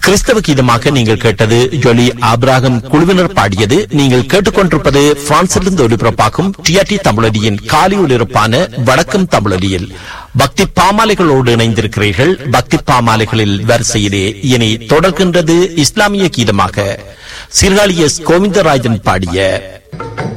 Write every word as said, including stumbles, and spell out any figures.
கிறிஸ்தவ கீதமாக நீங்கள் கேட்டது ஜொலி ஆபிரகாம் குழுவினர் பாடியது. நீங்கள் கேட்டுக்கொண்டிருப்பது பிரான்சிலிருந்து ஒலிபரப்பாகும் டிஆர்டி தமிழொலியின் காலை ஒலிபரப்பான வடக்கும் தமிழொலியில் பக்தி பாமாலைகளோடு இணைந்திருக்கிறீர்கள். பக்தி பாமாலைகளில் வரிசையிலே இனி தொடர்கின்றது இஸ்லாமிய கீதமாக சீர்காழி எஸ் கோவிந்தராஜன் பாடிய